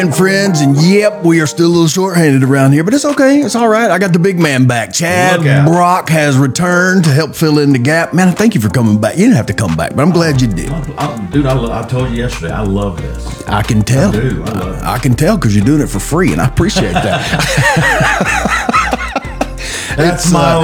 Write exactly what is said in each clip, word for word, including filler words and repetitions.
And friends, and yep, we are still a little short-handed around here, but it's okay. It's all right. I got the big man back. Chad Brock has returned to help fill in the gap. Man, thank you for coming back. You didn't have to come back, but I'm glad you did. I, I, dude, I, lo- I told you yesterday, I love this. I can tell. I do. I love it. I, I can tell because you're doing it for free, and I appreciate that. That's It's, my uh,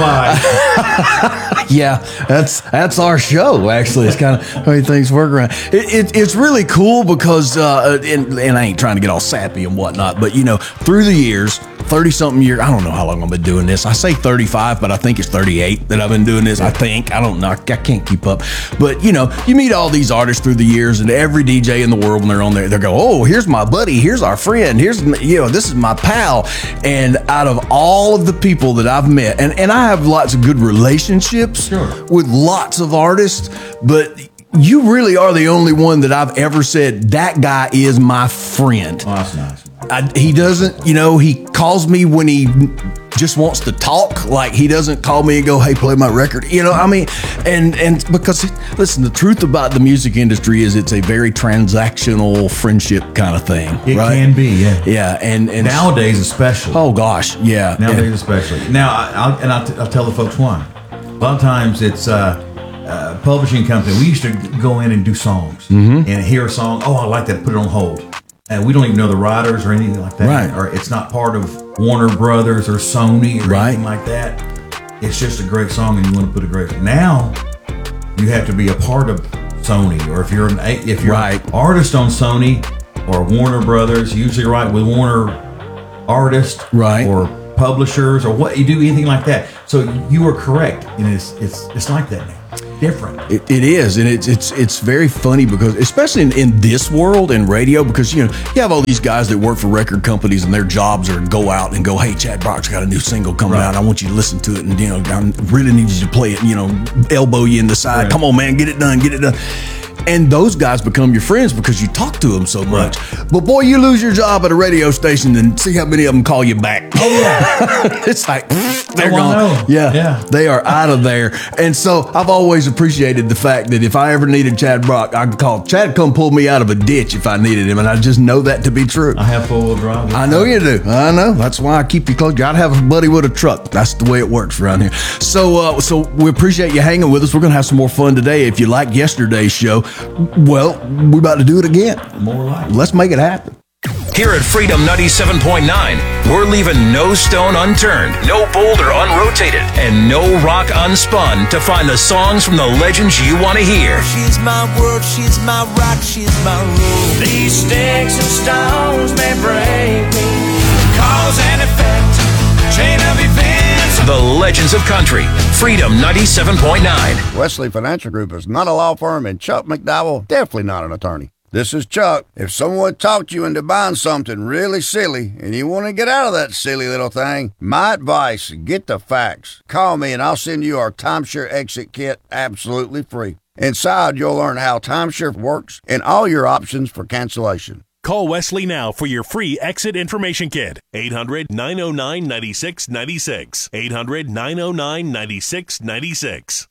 life. Yeah, that's that's our show. Actually, it's kind of how things work around. It, it, it's really cool because, uh, and, and I ain't trying to get all sappy and whatnot, but you know, through the years, thirty something years, I don't know how long I've been doing this. I say thirty-five, but I think it's thirty-eight that I've been doing this. I think I don't know. I can't keep up. But you know, you meet all these artists through the years, and every D J in the world when they're on there, they go, "Oh, here's my buddy. Here's our friend. Here's you know, this is my pal." And out of all of the people that I've met, and and I have lots of good relationships. Sure. With lots of artists, but you really are the only one that I've ever said, that guy is my friend. Oh, that's nice. I, he doesn't, you know, he calls me when he just wants to talk. Like, he doesn't call me and go, hey, play my record. You know, I mean, and and because, listen, the truth about the music industry is it's a very transactional friendship kind of thing. It right? can be, yeah. Yeah, and, and nowadays especially. Oh, gosh, yeah. Nowadays yeah. especially. Now, I, I'll, and I'll, t- I'll tell the folks why. A lot of times it's uh, uh, publishing company. We used to go in and do songs Mm-hmm. and hear a song. Oh, I like that. Put it on hold. And we don't even know the writers or anything like that. Right. Or it's not part of Warner Brothers or Sony or Right. anything like that. It's just a great song and you want to put a great. Now you have to be a part of Sony, or if you're an if you're Right. an artist on Sony or Warner Brothers, usually right with Warner artists, Right. or publishers, or what you do, anything like that. So you are correct, and it's it's it's like that now. Different. It, it is, and it's it's it's very funny because, especially in, in this world in radio, because you know you have all these guys that work for record companies, and their jobs are to go out and go, hey, Chad Brock's got a new single coming Right. out. I want you to listen to it, and you know, I really need you to play it. And, you know, elbow you in the side. Right. Come on, man, get it done, get it done. And those guys become your friends because you talk to them so much. But boy, you lose your job at a radio station and see how many of them call you back. Oh yeah. It's like, they're Oh, I gone. know. Yeah, Yeah. they are out of there. And so I've always appreciated the fact that if I ever needed Chad Brock, I could call Chad, come pull me out of a ditch if I needed him. And I just know that to be true. I have four wheel drive. I know you do. I know. That's why I keep you close. You gotta have a buddy with a truck. That's the way it works around here. So, uh, so we appreciate you hanging with us. We're gonna have some more fun today. If you liked yesterday's show, well, we're about to do it again. More like. Let's make it happen. Here at Freedom ninety-seven point nine, we're leaving no stone unturned, no boulder unrotated, and no rock unspun to find the songs from the legends you want to hear. She's my world, she's my rock, she's my rule. These sticks and stones may break me. Cause and effect, chain of events. The Legends of Country, Freedom ninety-seven point nine. Wesley Financial Group is not a law firm, and Chuck McDowell definitely not an attorney. This is Chuck. If someone talked you into buying something really silly and you want to get out of that silly little thing, my advice, get the facts. Call me and I'll send you our timeshare exit kit absolutely free. Inside, you'll learn how timeshare works and all your options for cancellation. Call Wesley now for your free exit information kit. eight hundred, nine oh nine, nine six nine six. eight hundred, nine oh nine, nine six nine six.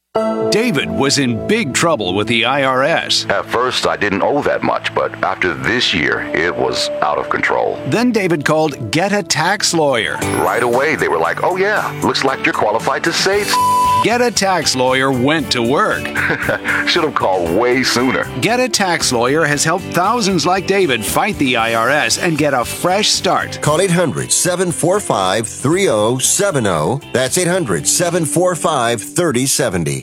David was in big trouble with the I R S. At first, I didn't owe that much, but after this year, it was out of control. Then David called Get a Tax Lawyer. Right away, they were like, oh yeah, looks like you're qualified to say it. Get a Tax Lawyer went to work. Should have called way sooner. Get a Tax Lawyer has helped thousands like David fight the I R S and get a fresh start. Call eight hundred, seven four five, three oh seven oh. That's eight hundred, seven four five, three oh seven oh.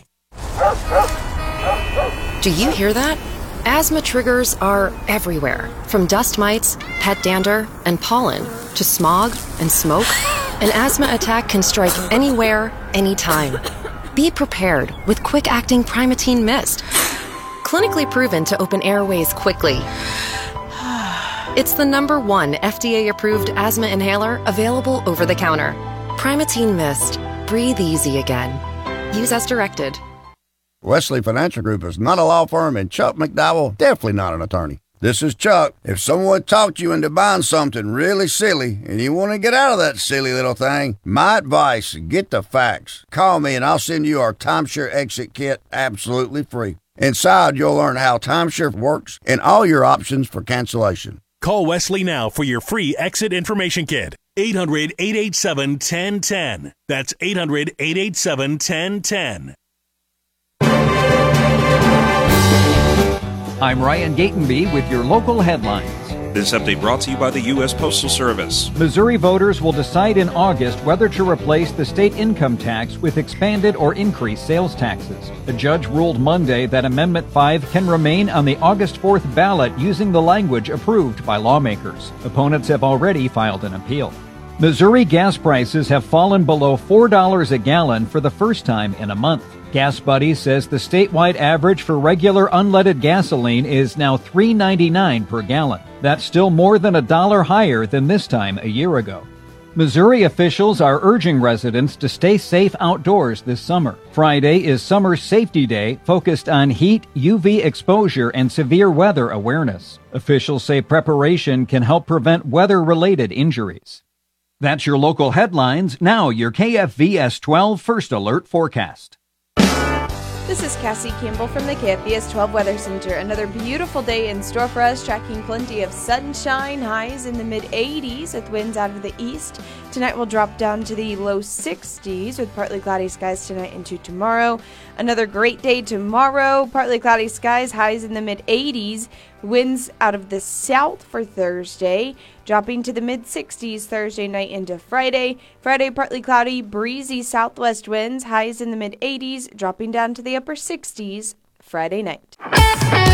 Do you hear that? Asthma triggers are everywhere, from dust mites, pet dander, and pollen, to smog and smoke. An asthma attack can strike anywhere, anytime. Be prepared with quick-acting Primatene Mist. Clinically proven to open airways quickly. It's the number one F D A-approved asthma inhaler available over the counter. Primatene Mist. Breathe easy again. Use as directed. Wesley Financial Group is not a law firm, and Chuck McDowell definitely not an attorney. This is Chuck. If someone talked you into buying something really silly and you want to get out of that silly little thing, my advice, get the facts. Call me and I'll send you our timeshare exit kit absolutely free. Inside, you'll learn how timeshare works and all your options for cancellation. Call Wesley now for your free exit information kit. eight hundred, eight eight seven, one zero one zero. That's eight hundred, eight eight seven, one zero one zero. I'm Ryan Gatenby with your local headlines. This update brought to you by the U S Postal Service. Missouri voters will decide in August whether to replace the state income tax with expanded or increased sales taxes. A judge ruled Monday that Amendment five can remain on the August fourth ballot using the language approved by lawmakers. Opponents have already filed an appeal. Missouri gas prices have fallen below four dollars a gallon for the first time in a month. Gas Buddy says the statewide average for regular unleaded gasoline is now three dollars and ninety-nine cents per gallon. That's still more than a dollar higher than this time a year ago. Missouri officials are urging residents to stay safe outdoors this summer. Friday is Summer Safety Day, focused on heat, U V exposure, and severe weather awareness. Officials say preparation can help prevent weather-related injuries. That's your local headlines. Now your K F V S twelve First Alert forecast. This is Cassie Campbell from the K F V S twelve Weather Center. Another beautiful day in store for us, tracking plenty of sunshine, highs in the mid eighties with winds out of the east. Tonight will drop down to the low sixties with partly cloudy skies tonight into tomorrow. Another great day tomorrow, partly cloudy skies, highs in the mid eighties. Winds out of the south for Thursday, dropping to the mid sixties Thursday night into Friday. Friday, partly cloudy, breezy southwest winds, highs in the mid eighties, dropping down to the upper sixties Friday night.